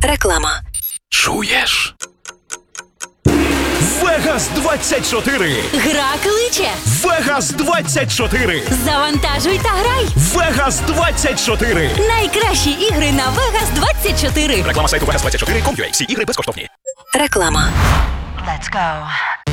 Реклама. Чуєш? Вегас 24. Гра кличе. Вегас 24. Завантажуй та грай. Вегас 24. Найкращі ігри на Vegas 24. Реклама сайту Vegas24.com.ua. Всі ігри безкоштовні. Реклама. Let's go.